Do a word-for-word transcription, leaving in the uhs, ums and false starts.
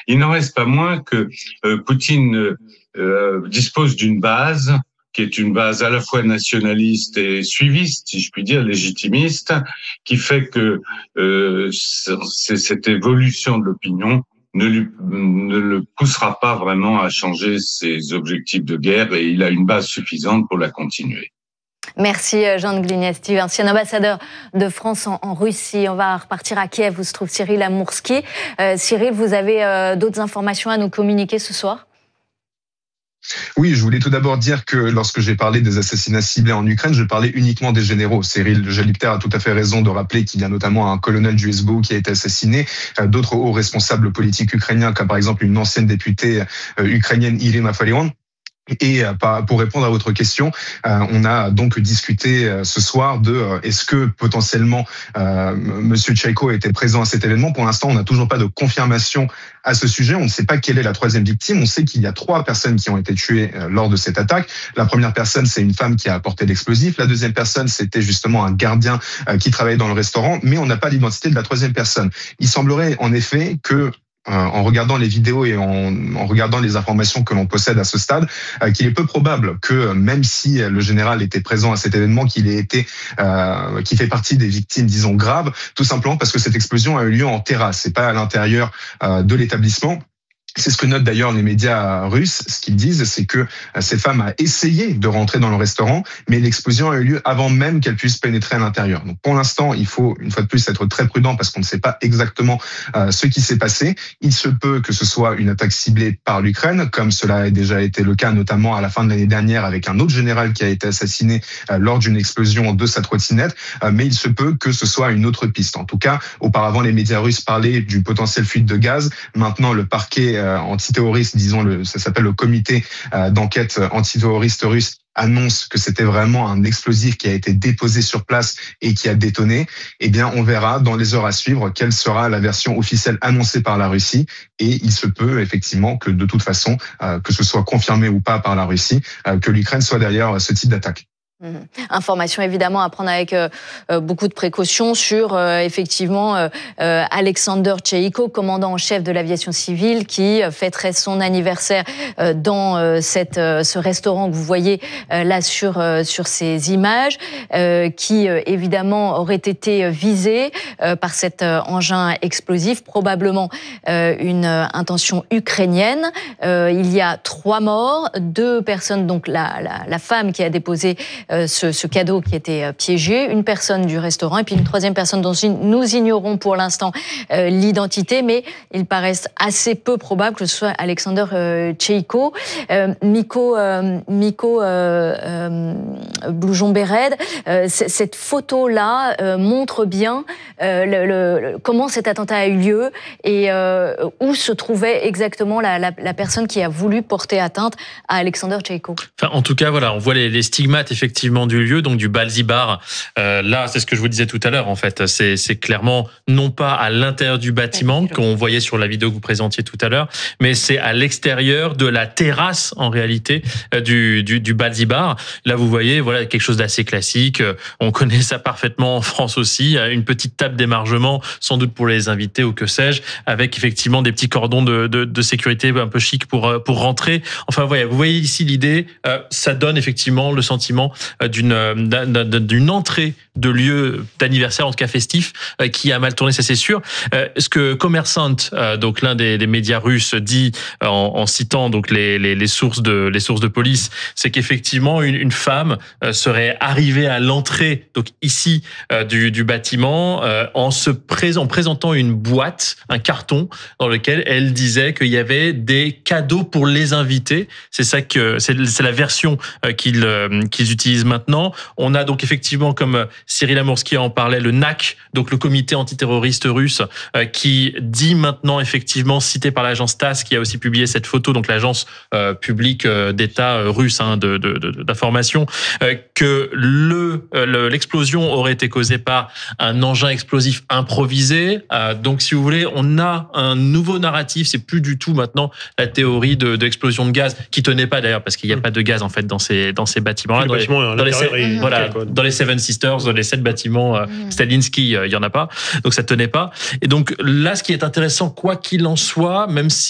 Il n'en reste pas moins que euh, Poutine euh, dispose d'une base qui est une base à la fois nationaliste et suiviste, si je puis dire, légitimiste, qui fait que euh, c'est, cette évolution de l'opinion ne, lui, ne le poussera pas vraiment à changer ses objectifs de guerre, et il a une base suffisante pour la continuer. Merci Jean de Glignesti, ancien ambassadeur de France en, en Russie. On va repartir à Kiev où se trouve Cyril Amourski. Euh, Cyril, vous avez euh, d'autres informations à nous communiquer ce soir ? Oui, je voulais tout d'abord dire que lorsque j'ai parlé des assassinats ciblés en Ukraine, je parlais uniquement des généraux. Cyril Jalipter a tout à fait raison de rappeler qu'il y a notamment un colonel du S B U qui a été assassiné, d'autres hauts responsables politiques ukrainiens, comme par exemple une ancienne députée ukrainienne, Irina Farion. Et pour répondre à votre question, on a donc discuté ce soir de est-ce que potentiellement euh, Monsieur Tchaïko était présent à cet événement. Pour l'instant, on n'a toujours pas de confirmation à ce sujet. On ne sait pas quelle est la troisième victime. On sait qu'il y a trois personnes qui ont été tuées lors de cette attaque. La première personne, c'est une femme qui a apporté l'explosif. La deuxième personne, c'était justement un gardien qui travaillait dans le restaurant. Mais on n'a pas l'identité de la troisième personne. Il semblerait en effet que en regardant les vidéos et en, en regardant les informations que l'on possède à ce stade, euh, qu'il est peu probable que même si le général était présent à cet événement, qu'il ait été, euh, qu'il fait partie des victimes, disons graves, tout simplement parce que cette explosion a eu lieu en terrasse et pas à l'intérieur euh, de l'établissement. C'est ce que notent d'ailleurs les médias russes. Ce qu'ils disent, c'est que cette femme a essayé de rentrer dans le restaurant, mais l'explosion a eu lieu avant même qu'elle puisse pénétrer à l'intérieur. Donc pour l'instant, il faut une fois de plus être très prudent parce qu'on ne sait pas exactement euh, ce qui s'est passé. Il se peut que ce soit une attaque ciblée par l'Ukraine, comme cela a déjà été le cas notamment à la fin de l'année dernière avec un autre général qui a été assassiné euh, lors d'une explosion de sa trottinette. Euh, mais il se peut que ce soit une autre piste. En tout cas, auparavant, les médias russes parlaient d'une potentielle fuite de gaz. Maintenant, le parquet antiterroriste, disons, le, ça s'appelle le comité d'enquête antiterroriste russe, annonce que c'était vraiment un explosif qui a été déposé sur place et qui a détonné. Eh bien, on verra dans les heures à suivre quelle sera la version officielle annoncée par la Russie. Et il se peut effectivement que de toute façon, que ce soit confirmé ou pas par la Russie, que l'Ukraine soit derrière ce type d'attaque. Mmh. Information évidemment à prendre avec euh, beaucoup de précautions sur euh, effectivement euh, euh, Alexander Tchaïko, commandant en chef de l'aviation civile, qui euh, fêterait son anniversaire euh, dans euh, cette, euh, ce restaurant que vous voyez euh, là sur, euh, sur ces images, euh, qui euh, évidemment aurait été visé euh, par cet euh, engin explosif, probablement euh, une euh, intention ukrainienne. Euh, il y a trois morts, deux personnes, donc la, la, la femme qui a déposé Ce, ce cadeau qui était piégé, une personne du restaurant et puis une troisième personne dont nous ignorons pour l'instant euh, l'identité, mais il paraît assez peu probable que ce soit Alexander euh, Tchaïko. Euh, Miko, euh, Miko euh, euh, Bloujon-Béred, euh, cette photo-là euh, montre bien euh, le, le, comment cet attentat a eu lieu et euh, où se trouvait exactement la, la, la personne qui a voulu porter atteinte à Alexander Tchaïko. Enfin, en tout cas, voilà, on voit les, les stigmates effectivement du lieu, donc du Balzibar. Euh, là, c'est ce que je vous disais tout à l'heure, en fait. C'est, c'est clairement non pas à l'intérieur du bâtiment qu'on voyait sur la vidéo que vous présentiez tout à l'heure, mais c'est à l'extérieur de la terrasse, en réalité, euh, du, du, du Balzibar. Là, vous voyez, voilà, quelque chose d'assez classique. On connaît ça parfaitement en France aussi. Une petite table d'émargement, sans doute pour les invités ou que sais-je, avec effectivement des petits cordons de, de, de sécurité un peu chic pour, pour rentrer. Enfin, voilà, vous voyez ici l'idée. Euh, ça donne effectivement le sentiment d'une d'une entrée de lieu d'anniversaire, en tout cas festif, qui a mal tourné, ça c'est sûr. Ce que Kommersant, donc l'un des, des médias russes, dit en, en citant donc les, les, les sources de les sources de police, c'est qu'effectivement une, une femme serait arrivée à l'entrée, donc ici du, du bâtiment, en se présent, en présentant une boîte, un carton dans lequel elle disait qu'il y avait des cadeaux pour les invités. C'est ça que c'est, c'est la version qu'ils qu'ils utilisent maintenant. On a donc effectivement, comme Cyril Amourski en parlait, le N A C, donc le comité antiterroriste russe, euh, qui dit maintenant effectivement, cité par l'agence TASS, qui a aussi publié cette photo, donc l'agence euh, publique euh, d'État euh, russe hein, de, de, de, d'information, euh, que le, euh, le l'explosion aurait été causée par un engin explosif improvisé. Euh, donc, si vous voulez, on a un nouveau narratif. C'est plus du tout maintenant la théorie de, de l'explosion de gaz, qui tenait pas d'ailleurs, parce qu'il n'y a pas de gaz en fait dans ces dans ces bâtiments-là. Dans les, dans les, est, voilà, dans les Seven Sisters, dans les sept bâtiments euh, mmh. Stalinsky, il euh, y en a pas, donc ça tenait pas. Et donc là, ce qui est intéressant, quoi qu'il en soit, même si